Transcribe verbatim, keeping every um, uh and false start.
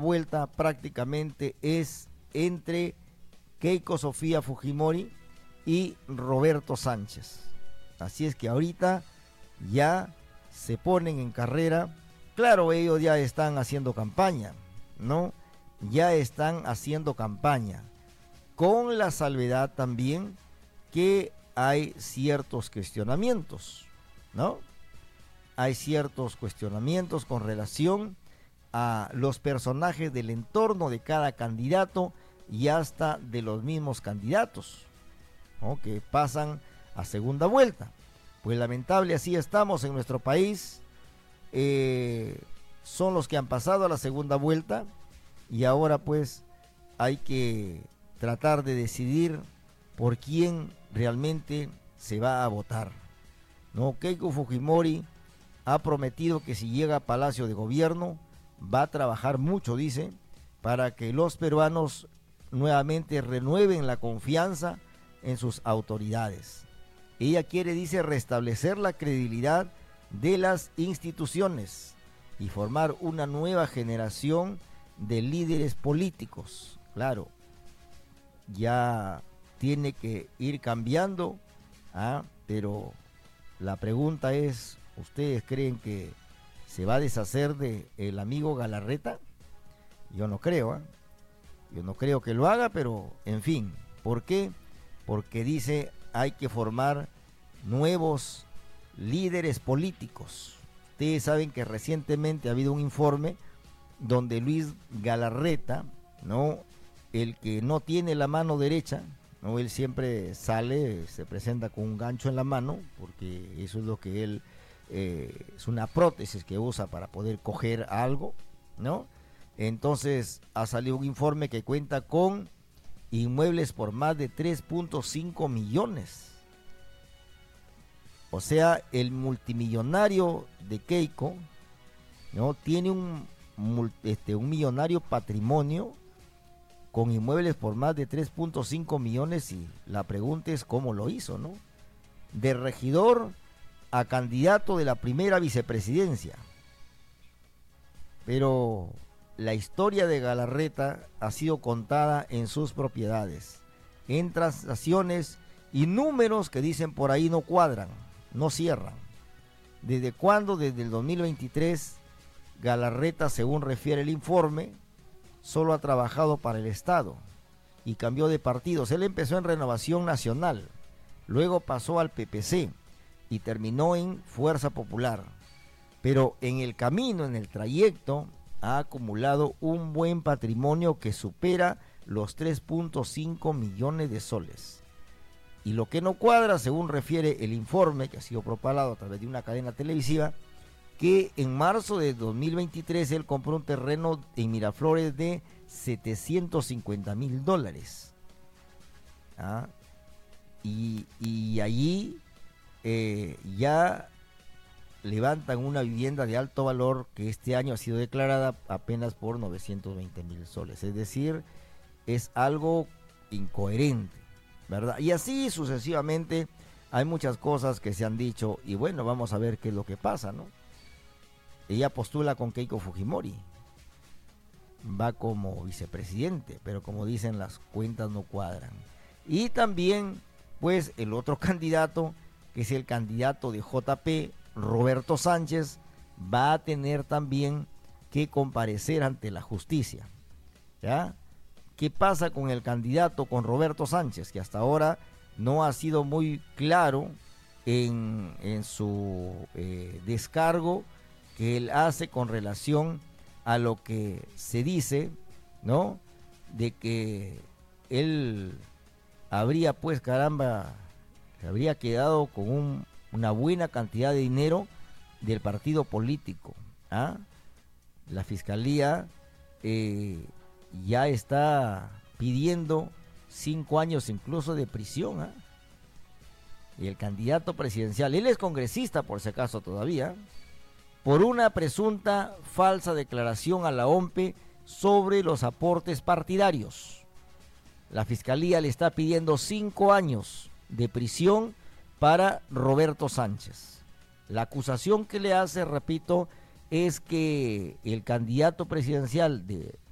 vuelta prácticamente es entre Keiko Sofía Fujimori y Roberto Sánchez. Así es que ahorita ya se ponen en carrera. Claro, ellos ya están haciendo campaña, ¿no? Ya están haciendo campaña, con la salvedad también que hay ciertos cuestionamientos, ¿no? Hay ciertos cuestionamientos con relación a los personajes del entorno de cada candidato y hasta de los mismos candidatos, ¿no?, que pasan a segunda vuelta. Pues lamentable, así estamos en nuestro país. Eh, son los que han pasado a la segunda vuelta y ahora pues hay que tratar de decidir por quién realmente se va a votar, ¿no? Keiko Fujimori ha prometido que si llega a Palacio de Gobierno va a trabajar mucho, dice, para que los peruanos nuevamente renueven la confianza en sus autoridades. Ella quiere, dice, restablecer la credibilidad de las instituciones y formar una nueva generación de líderes políticos. Claro, ya tiene que ir cambiando, ¿ah? Pero la pregunta es, ¿ustedes creen que se va a deshacer de el amigo Galarreta? Yo no creo, ¿eh? Yo no creo que lo haga, pero en fin, ¿por qué? Porque dice, hay que formar nuevos líderes políticos. Ustedes saben que recientemente ha habido un informe donde Luis Galarreta, ¿no?, el que no tiene la mano derecha, ¿no?, él siempre sale, se presenta con un gancho en la mano, porque eso es lo que él, eh, es una prótesis que usa para poder coger algo, ¿no? Entonces ha salido un informe que cuenta con inmuebles por más de tres punto cinco millones. O sea, el multimillonario de Keiko, ¿no?, tiene un, este, un millonario patrimonio con inmuebles por más de tres punto cinco millones, y la pregunta es cómo lo hizo, ¿no? De regidor a candidato de la primera vicepresidencia. Pero la historia de Galarreta ha sido contada en sus propiedades, en transacciones y números que dicen por ahí no cuadran, no cierran. ¿Desde cuándo? Desde el dos mil veintitrés, Galarreta, según refiere el informe, solo ha trabajado para el Estado y cambió de partidos. Él empezó en Renovación Nacional, luego pasó al P P C y terminó en Fuerza Popular. Pero en el camino, en el trayecto, ha acumulado un buen patrimonio que supera los tres punto cinco millones de soles. Y lo que no cuadra, según refiere el informe, que ha sido propalado a través de una cadena televisiva, que en marzo de dos mil veintitrés él compró un terreno en Miraflores de setecientos cincuenta mil dólares. ¿Ah? Y, y allí eh, ya levantan una vivienda de alto valor que este año ha sido declarada apenas por novecientos veinte mil soles. Es decir, es algo incoherente, ¿verdad? Y así sucesivamente hay muchas cosas que se han dicho y bueno, vamos a ver qué es lo que pasa, ¿no? Ella postula con Keiko Fujimori, va como vicepresidente, pero como dicen, las cuentas no cuadran. Y también, pues, el otro candidato, que es el candidato de J P, Roberto Sánchez, va a tener también que comparecer ante la justicia, ¿ya? ¿Qué pasa con el candidato, con Roberto Sánchez? Que hasta ahora no ha sido muy claro en, en su eh, descargo que él hace con relación a lo que se dice, ¿no?, de que él habría, pues, caramba, habría quedado con un, una buena cantidad de dinero del partido político. ¿Ah? La fiscalía eh, ya está pidiendo cinco años incluso de prisión. ¿Ah? Y el candidato presidencial, él es congresista por si acaso todavía, por una presunta falsa declaración a la O M P E sobre los aportes partidarios. La fiscalía le está pidiendo cinco años de prisión para Roberto Sánchez. La acusación que le hace, repito, es que el candidato presidencial de